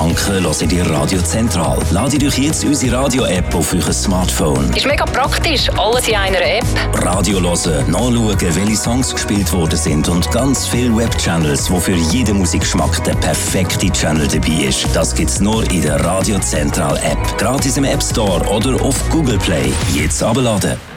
Danke, hört ihr Radio Zentral. Ladet euch jetzt unsere Radio-App auf euer Smartphone. Ist mega praktisch, alles in einer App. Radio hören, nachschauen, welche Songs gespielt worden sind und ganz viele Webchannels, wo für jeden Musikgeschmack der perfekte Channel dabei ist. Das gibt's nur in der Radio Zentral App. Gratis im App Store oder auf Google Play. Jetzt abladen.